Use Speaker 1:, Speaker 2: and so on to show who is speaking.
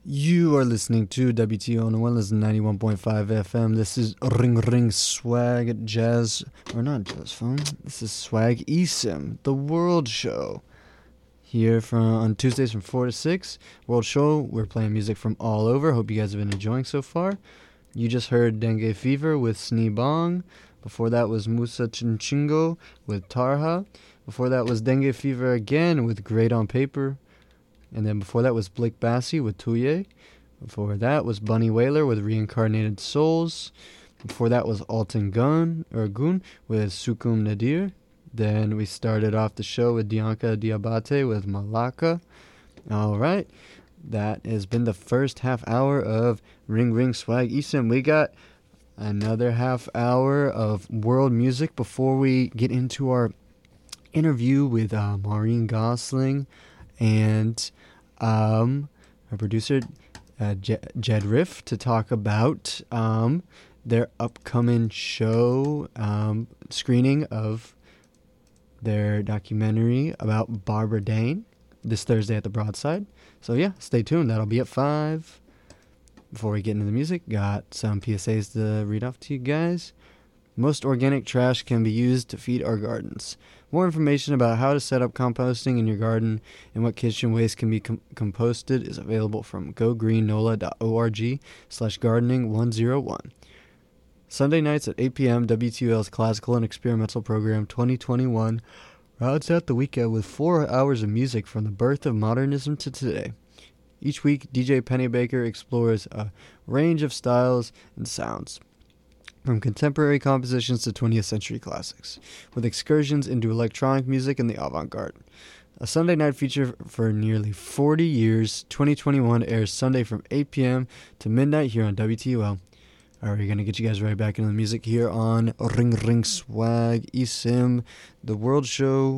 Speaker 1: You are listening to WTO New Orleans 91.5 FM. This is Ring Ring Swag Jazz, or not Jazz Phone. This is Swag eSIM, the World Show. Here on Tuesdays from 4 to 6. World Show, we're playing music from all over. Hope you guys have been enjoying so far. You just heard Dengue Fever with Snee Bong. Before that was Musa Chinchingo with Tarha. Before that was Dengue Fever again with Great on Paper. And then before that was Blake Bassi with Tuye. Before that was Bunny Wailer with Reincarnated Souls. Before that was Alton Gun with Sukum Nadir. Then we started off the show with Dianca Diabate with Malaka. Alright, that has been the first half hour of Ring Ring Swag eSIM. We got another half hour of world music before we get into our interview with Maureen Gosling and our producer Jed Riff to talk about their upcoming show screening of their documentary about Barbara Dane this Thursday at the Broadside. So yeah, stay tuned. That'll be at 5. Before we get into the music, got some PSAs to read off to you guys. Most organic trash can be used to feed our gardens. More information about how to set up composting in your garden and what kitchen waste can be composted is available from gogreennola.org/gardening101. Sunday nights at 8 p.m., WTUL's Classical and Experimental Program 2021 rounds out the weekend with 4 hours of music from the birth of modernism to today. Each week, DJ Pennybaker explores a range of styles and sounds, from contemporary compositions to 20th century classics, with excursions into electronic music and the avant-garde. A Sunday night feature for nearly 40 years, 2021 airs Sunday from 8 p.m. to midnight here on WTUL. All right, we're going to get you guys right back into the music here on Ring Ring Swag eSIM, the World Show.